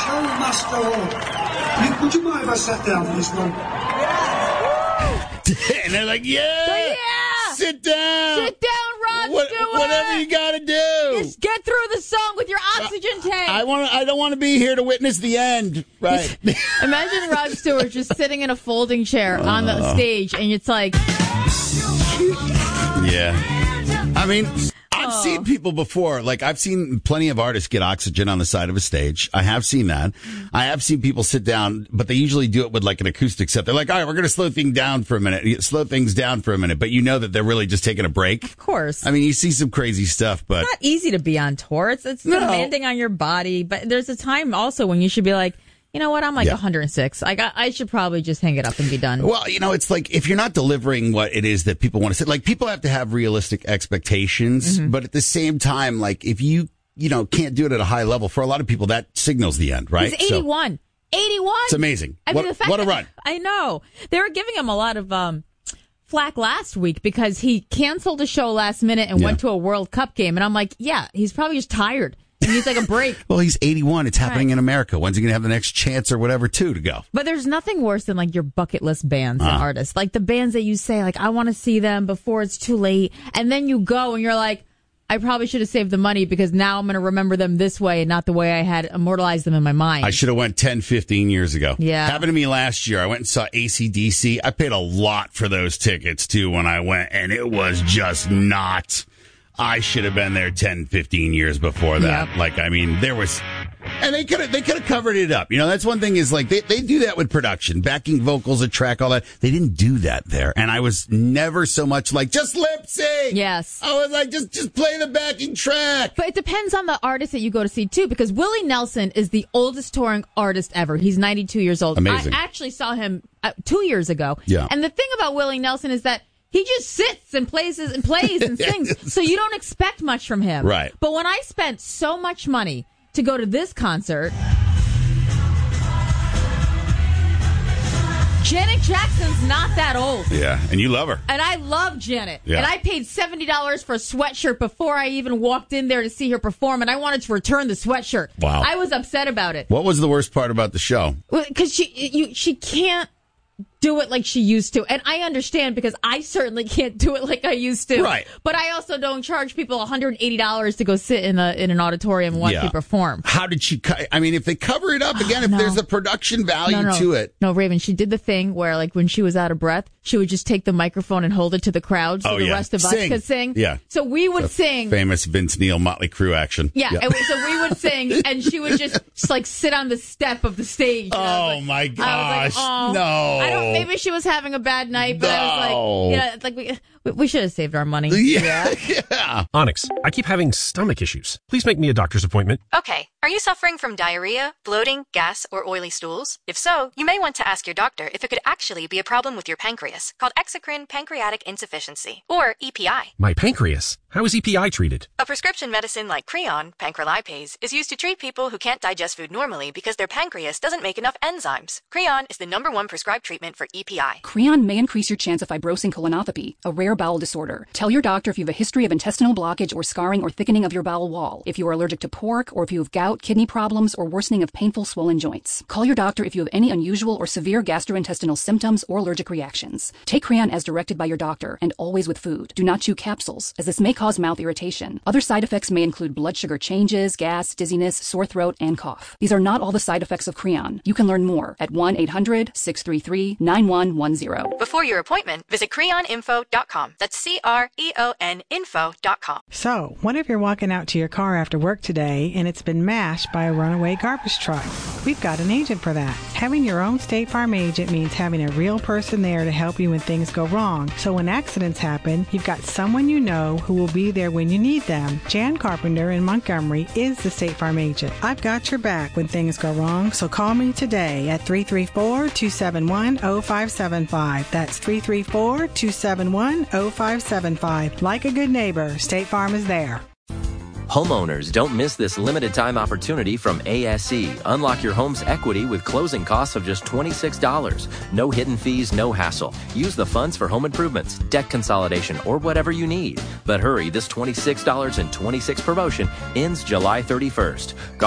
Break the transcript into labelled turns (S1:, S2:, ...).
S1: show must go on. Would you mind if I sat down for this one?
S2: And they're like, yeah, sit down.
S3: Sit down, Rod Stewart.
S2: Whatever you got to do.
S3: Just get through the song with your oxygen tank.
S2: I don't want to be here to witness the end. Right.
S3: Imagine Rod Stewart just sitting in a folding chair on the stage, and it's like...
S2: Yeah. I mean... I've seen people before, like I've seen plenty of artists get oxygen on the side of a stage. I have seen that. I have seen people sit down, but they usually do it with like an acoustic set. They're like, all right, we're going to slow things down for a minute. But you know that they're really just taking a break.
S3: Of course.
S2: I mean, you see some crazy stuff, but...
S3: It's not easy to be on tour. It's demanding on your body. But there's a time also when you should be like, you know what? I'm like 106. I should probably just hang it up and be done.
S2: Well, you know, it's like if you're not delivering what it is that people want to say, like people have to have realistic expectations, but at the same time, like if you can't do it at a high level, for a lot of people, that signals the end, right?
S3: He's 81. 81?
S2: It's amazing. What a run.
S3: I know. They were giving him a lot of flack last week because he canceled a show last minute and went to a World Cup game. And I'm like, yeah, he's probably just tired. He needs like a break.
S2: Well, he's 81. It's happening in America. When's he going to have the next chance or whatever, to go?
S3: But there's nothing worse than like your bucket list bands and artists. Like the bands that you say, like, I want to see them before it's too late. And then you go and you're like, I probably should have saved the money because now I'm going to remember them this way and not the way I had immortalized them in my mind.
S2: I should have went 10, 15 years ago.
S3: Yeah.
S2: Happened to me last year. I went and saw AC/DC. I paid a lot for those tickets, too, when I went, and it was just not... I should have been there 10, 15 years before that. Yep. Like, I mean, there was... And they could have covered it up. You know, that's one thing is, like, they do that with production. Backing vocals, a track, all that. They didn't do that there. And I was never so much like, just lip sync!
S3: Yes.
S2: I was like, just play the backing track.
S3: But it depends on the artist that you go to see, too, because Willie Nelson is the oldest touring artist ever. He's 92 years old.
S2: Amazing.
S3: I actually saw him 2 years ago.
S2: Yeah.
S3: And the thing about Willie Nelson is that he just sits and plays and sings, so you don't expect much from him.
S2: Right.
S3: But when I spent so much money to go to this concert, Janet Jackson's not that old.
S2: Yeah, and you love her.
S3: And I love Janet.
S2: Yeah.
S3: And I paid $70 for a sweatshirt before I even walked in there to see her perform, and I wanted to return the sweatshirt.
S2: Wow.
S3: I was upset about it.
S2: What was the worst part about the show?
S3: Because she can't do it like she used to. And I understand because I certainly can't do it like I used to.
S2: Right.
S3: But I also don't charge people $180 to go sit in an auditorium and watch you perform.
S2: How did she I mean, if they cover it up again, if there's a production value to it.
S3: No, Raven, she did the thing where, like, when she was out of breath, she would just take the microphone and hold it to the crowd so the rest of us could sing.
S2: Yeah.
S3: So we would sing.
S2: Famous Vince Neil Motley Crue action.
S3: Yeah. And so we would sing, and she would just like sit on the step of the stage.
S2: Oh, my gosh. No.
S3: I don't. Maybe she was having a bad night, but I was like, we should have saved our money.
S2: Yeah.
S4: Onyx, I keep having stomach issues. Please make me a doctor's appointment.
S5: Okay. Are you suffering from diarrhea, bloating, gas, or oily stools? If so, you may want to ask your doctor if it could actually be a problem with your pancreas, called exocrine pancreatic insufficiency, or EPI.
S4: My pancreas? How is EPI treated?
S5: A prescription medicine like Creon, pancrelipase, is used to treat people who can't digest food normally because their pancreas doesn't make enough enzymes. Creon is the #1 prescribed treatment for EPI.
S6: Creon may increase your chance of fibrosing colonopathy, a rare bowel disorder. Tell your doctor if you have a history of intestinal blockage or scarring or thickening of your bowel wall, if you are allergic to pork, or if you have gout, kidney problems, or worsening of painful swollen joints. Call your doctor if you have any unusual or severe gastrointestinal symptoms or allergic reactions. Take Creon as directed by your doctor, and always with food. Do not chew capsules, as this may cause mouth irritation. Other side effects may include blood sugar changes, gas, dizziness, sore throat, and cough. These are not all the side effects of Creon. You can learn more at 1-800-633-9110.
S5: Before your appointment, visit creoninfo.com. That's CREON info.com.
S7: So, what if you're walking out to your car after work today and it's been mashed by a runaway garbage truck? We've got an agent for that. Having your own State Farm agent means having a real person there to help you when things go wrong. So when accidents happen, you've got someone you know who will be there when you need them. Jan Carpenter in Montgomery is the State Farm agent. I've got your back when things go wrong, so call me today at 334-271-0575. That's 334-271-0575. Like a good neighbor, State Farm is there.
S8: Homeowners, don't miss this limited time opportunity from ASE. Unlock your home's equity with closing costs of just $26. No hidden fees, no hassle. Use the funds for home improvements, debt consolidation, or whatever you need. But hurry, this $26.26 promotion ends July 31st.